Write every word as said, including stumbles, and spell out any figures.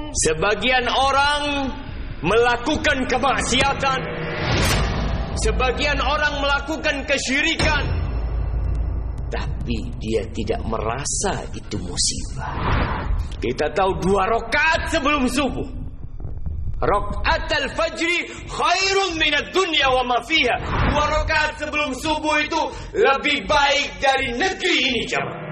Sebagian orang melakukan kemaksiatan, sebagian orang melakukan kesyirikan, tapi dia tidak merasa itu musibah. Kita tahu dua rakaat sebelum subuh, rakaat al-fajri khairun minad dunya wa ma fiha. Dua rakaat sebelum subuh itu lebih baik dari negeri ini, jemaah.